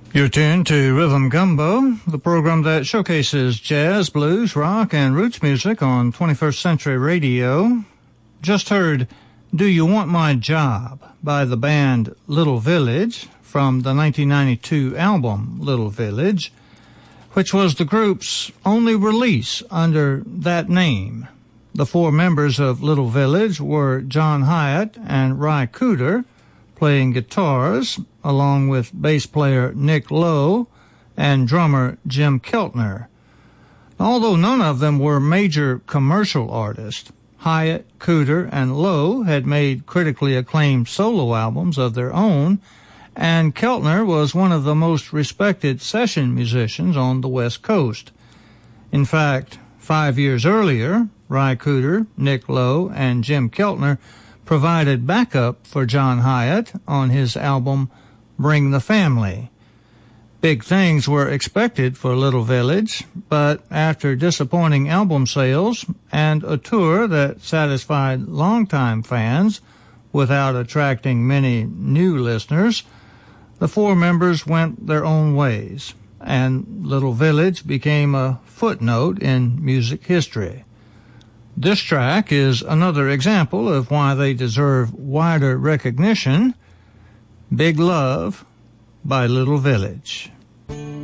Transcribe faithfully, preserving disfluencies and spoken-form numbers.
You're tuned to Rhythm Gumbo, the program that showcases jazz, blues, rock, and roots music on twenty-first Century Radio. Just heard Do You Want My Job by the band Little Village from the nineteen ninety-two album Little Village, which was the group's only release under that name. The four members of Little Village were John Hiatt and Ry Cooder, playing guitars, along with bass player Nick Lowe and drummer Jim Keltner. Although none of them were major commercial artists, Hiatt, Cooder, and Lowe had made critically acclaimed solo albums of their own, and Keltner was one of the most respected session musicians on the West Coast. In fact, five years earlier, Ry Cooder, Nick Lowe, and Jim Keltner provided backup for John Hiatt on his album Bring the Family. Big things were expected for Little Village, but after disappointing album sales and a tour that satisfied longtime fans without attracting many new listeners, the four members went their own ways, and Little Village became a footnote in music history. This track is another example of why they deserve wider recognition. Big Love by Little Village.